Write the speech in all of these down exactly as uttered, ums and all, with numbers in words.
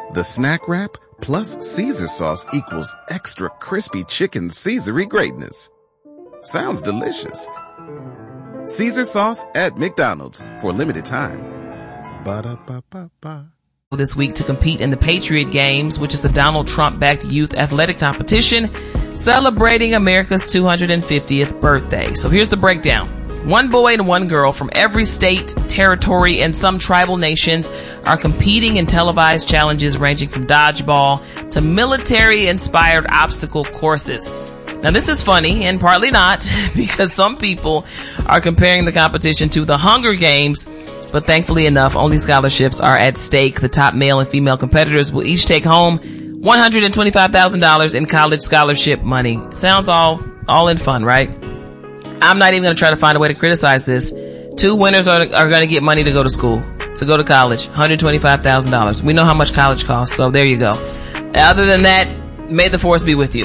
The snack wrap plus Caesar sauce equals extra crispy chicken Caesar-y greatness. Sounds delicious. Caesar sauce at McDonald's for a limited time. Ba-da-ba-ba-ba. This week to compete in the Patriot Games, which is the Donald Trump-backed youth athletic competition celebrating America's two hundred fiftieth birthday. So here's the breakdown. One boy and one girl from every state, territory, and some tribal nations are competing in televised challenges ranging from dodgeball to military-inspired obstacle courses. Now, this is funny and partly not, because some people are comparing the competition to the Hunger Games, but thankfully enough, only scholarships are at stake. The top male and female competitors will each take home one hundred twenty-five thousand dollars in college scholarship money. Sounds all, all in fun, right? I'm not even going to try to find a way to criticize this. Two winners are, are going to get money to go to school, to go to college, one hundred twenty-five thousand dollars. We know how much college costs, so there you go. Other than that, may the force be with you.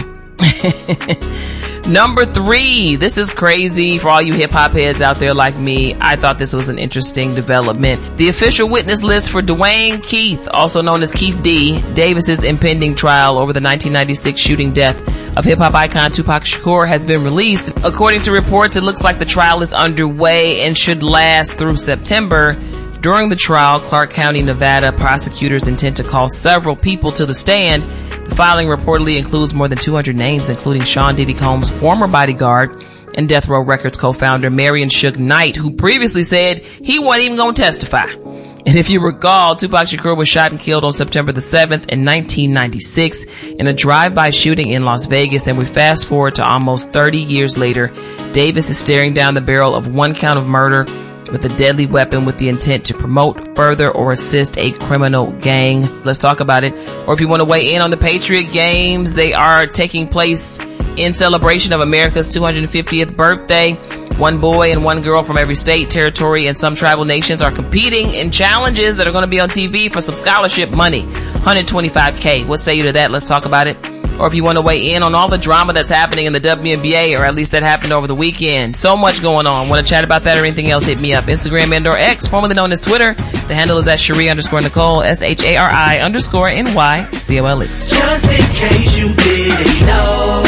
Number three, this is crazy for all you hip hop heads out there like me. I thought this was an interesting development. The official witness list for Dwayne Keith, also known as Keith D, Davis's impending trial over the nineteen ninety-six shooting death of hip hop icon Tupac Shakur has been released. According to reports, it looks like the trial is underway and should last through September. During the trial, Clark County, Nevada prosecutors intend to call several people to the stand. The filing reportedly includes more than two hundred names, including Sean Diddy Combs' former bodyguard and Death Row Records co-founder Marion Suge Knight, who previously said he wasn't even going to testify. And if you recall, Tupac Shakur was shot and killed on September the seventh in nineteen ninety-six in a drive-by shooting in Las Vegas. And we fast forward to almost thirty years later. Davis is staring down the barrel of one count of murder with a deadly weapon with the intent to promote, further, or assist a criminal gang. Let's talk about it. Or if you want to weigh in on the Patriot Games, they are taking place in celebration of America's two hundred fiftieth birthday. One boy and one girl from every state, territory, and some tribal nations are competing in challenges that are going to be on T V for some scholarship money. one hundred twenty-five K. What say you to that? Let's talk about it. Or if you want to weigh in on all the drama that's happening in the W N B A, or at least that happened over the weekend. So much going on. Want to chat about that or anything else, hit me up. Instagram and or X, formerly known as Twitter. The handle is at Cherie underscore Nicole, S H A R I underscore N Y C O L E. Just in case you didn't know,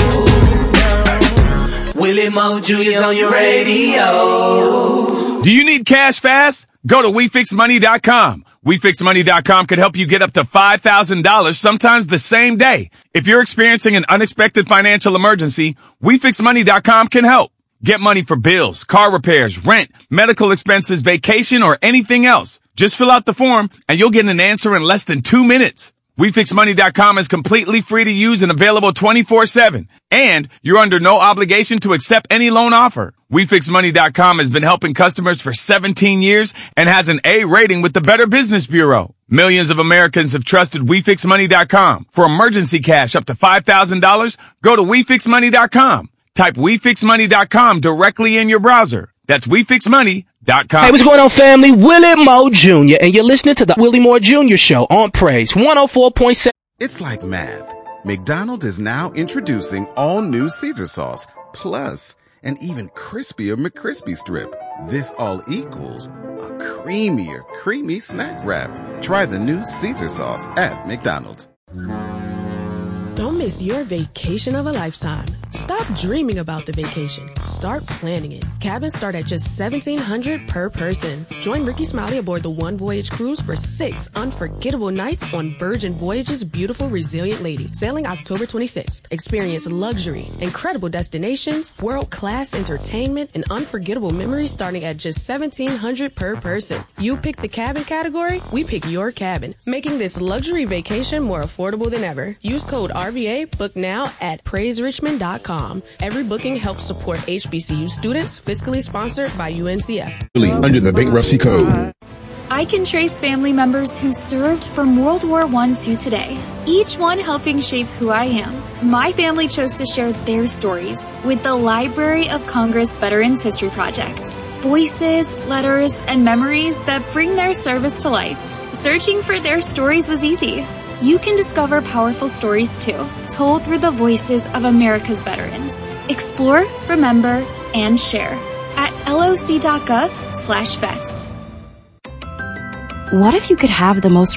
Willie Mo Junior's on your radio. Do you need cash fast? Go to we fix money dot com. we fix money dot com could help you get up to five thousand dollars, sometimes the same day. If you're experiencing an unexpected financial emergency, we fix money dot com can help. Get money for bills, car repairs, rent, medical expenses, vacation, or anything else. Just fill out the form and you'll get an answer in less than two minutes. we fix money dot com is completely free to use and available twenty-four seven. And you're under no obligation to accept any loan offer. we fix money dot com has been helping customers for seventeen years and has an A rating with the Better Business Bureau. Millions of Americans have trusted we fix money dot com. For emergency cash up to five thousand dollars, go to we fix money dot com. Type we fix money dot com directly in your browser. That's we fix money dot com. Hey, what's going on, family? Willie Moore Junior, and you're listening to the Willie Moore Junior Show on Praise one oh four point seven. It's like math. McDonald's is now introducing all new Caesar sauce, plus an even crispier McCrispy strip. This all equals a creamier, creamy snack wrap. Try the new Caesar sauce at McDonald's. Don't miss your vacation of a lifetime. Stop dreaming about the vacation. Start planning it. Cabins start at just seventeen hundred dollars per person. Join Ricky Smiley aboard the One Voyage Cruise for six unforgettable nights on Virgin Voyage's beautiful Resilient Lady, sailing October twenty-sixth. Experience luxury, incredible destinations, world-class entertainment, and unforgettable memories starting at just seventeen hundred dollars per person. You pick the cabin category, we pick your cabin, making this luxury vacation more affordable than ever. Use code R V A, book now at praise richmond dot com. Every booking helps support H B C U students, fiscally sponsored by U N C F. Under the bankruptcy code. I can trace family members who served from World War One to today, each one helping shape who I am. My family chose to share their stories with the Library of Congress Veterans History Project. Voices, letters, and memories that bring their service to life. Searching for their stories was easy. You can discover powerful stories too, told through the voices of America's veterans. Explore, remember, and share at loc dot gov slash vets. What if you could have the most